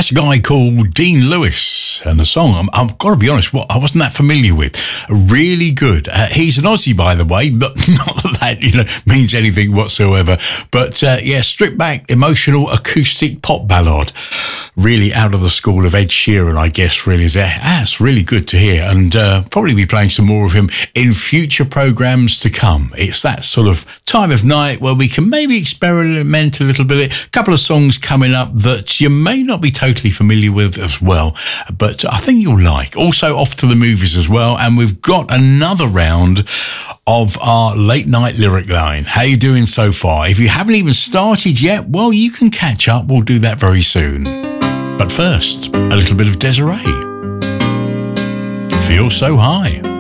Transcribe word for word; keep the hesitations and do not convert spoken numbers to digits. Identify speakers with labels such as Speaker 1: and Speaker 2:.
Speaker 1: That's a guy called Dean Lewis, and the song, I'm, I've got to be honest, what I wasn't that familiar with. Really good. Uh, he's an Aussie, by the way, but not that that you know means anything whatsoever. But uh, yeah, stripped back, emotional acoustic pop ballad. Really out of the school of Ed Sheeran, I guess, really is there. That's really good to hear, and uh, probably be playing some more of him in future programmes to come. It's that sort of time of night where we can maybe experiment a little bit. A couple of songs coming up that you may not be totally familiar with as well, but I think you'll like. Also off to the movies as well, and we've got another round of our late night lyric line. How you doing so far? If you haven't even started yet, well, you can catch up. We'll do that very soon. But first, a little bit of Desiree. Feel So High.